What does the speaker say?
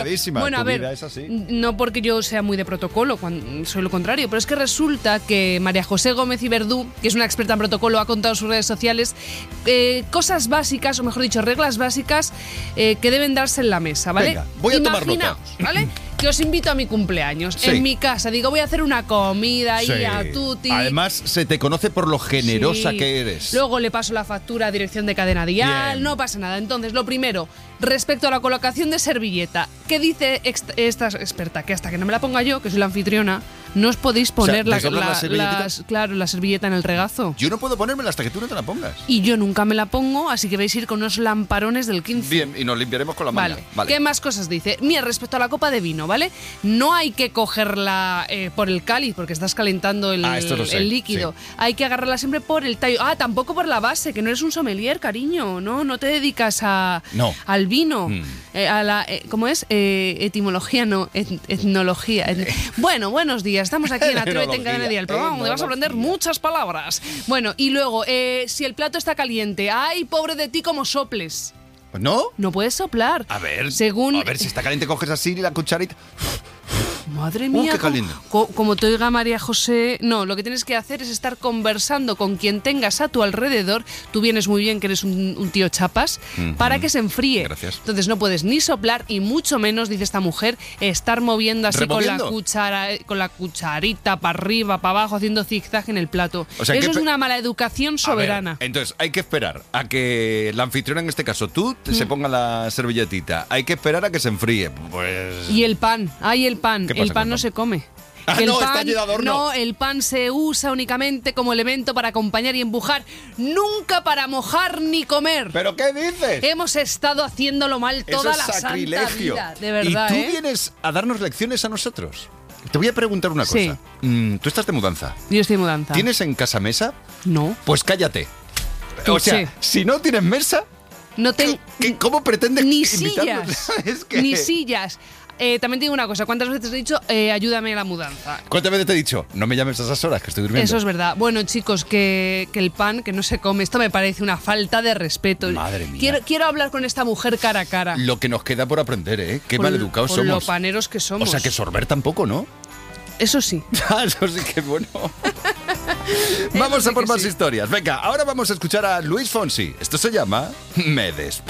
Bueno, a ver, no porque yo sea muy de protocolo, soy lo contrario, pero es que resulta que María José Gómez y Verdú, que es una experta en protocolo, ha contado en sus redes sociales cosas básicas, o mejor dicho, reglas básicas que deben darse en la mesa, ¿vale? Venga, voy a tomar nota. ¿Vale? Que os invito a mi cumpleaños, en mi casa. Digo, voy a hacer una comida ahí a tutti. Además, se te conoce por lo generosa que eres. Luego le paso la factura a dirección de cadena dial, no pasa nada. Entonces, lo primero, respecto a la colocación de servilleta, ¿qué dice esta experta? Que hasta que no me la ponga yo, que soy la anfitriona, no os podéis poner la servilleta en el regazo. Yo no puedo ponérmela hasta que tú no te la pongas. Y yo nunca me la pongo, así que vais a ir con unos lamparones del 15. Bien, y nos limpiaremos con la mano. Vale. ¿Qué más cosas dice? Mira, respecto a la copa de vino, ¿vale? No hay que cogerla por el cáliz, porque estás calentando el líquido. Sí. Hay que agarrarla siempre por el tallo. Tampoco por la base, que no eres un sommelier, cariño. No te dedicas al vino. ¿Cómo es? Etimología, no, etnología. Bueno, buenos días. Estamos aquí en Atrévete en Cadena Dial, el programa donde vas a aprender muchas palabras. Bueno, y luego, si el plato está caliente, ¡ay, pobre de ti, como soples! ¿No? No puedes soplar. A ver, si está caliente, coges así la cucharita. Madre mía, qué caliente. Como te oiga María José. No, lo que tienes que hacer es estar conversando con quien tengas a tu alrededor. Tú vienes muy bien, que eres un tío chapas, para que se enfríe. Gracias. Entonces no puedes ni soplar y mucho menos, dice esta mujer, estar moviendo así con la cucharita para arriba, para abajo, haciendo zigzag en el plato. O sea, eso es una mala educación soberana. Entonces hay que esperar a que la anfitriona, en este caso tú, se ponga la servilletita. Hay que esperar a que se enfríe. Pues... Y el pan. El pan no se come. Está allí de adorno. No, el pan se usa únicamente como elemento para acompañar y empujar, nunca para mojar ni comer. ¿Pero qué dices? Hemos estado haciéndolo mal toda la santa vida, de verdad. ¿Y tú vienes a darnos lecciones a nosotros? Te voy a preguntar una cosa. Tú estás de mudanza. Yo estoy de mudanza. ¿Tienes en casa mesa? No. Pues cállate. O sea, si no tienes mesa, ¿cómo pretendes ni invitarnos? Sillas? Ni sillas. También te digo una cosa, ¿cuántas veces te he dicho ayúdame a la mudanza? ¿Cuántas veces te he dicho? No me llames a esas horas, que estoy durmiendo. Eso es verdad. Bueno, chicos, que el pan que no se come, esto me parece una falta de respeto. Madre mía. Quiero hablar con esta mujer cara a cara. Lo que nos queda por aprender, ¿eh? Qué maleducados somos. Por lo paneros que somos. O sea, que sorber tampoco, ¿no? Eso sí. Eso sí que es bueno. Vamos a por más historias. Venga, ahora vamos a escuchar a Luis Fonsi. Esto se llama Me Despierto.